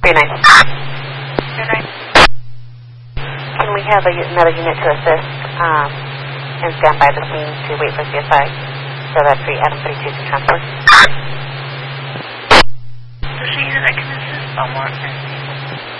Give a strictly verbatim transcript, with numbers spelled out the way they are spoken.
Very nice. Very nice. Can we have a, another unit to assist um, and stand by the scene to wait for C S I? So that's three Adam thirty-two to transport. There's a unit that can assist Belmore.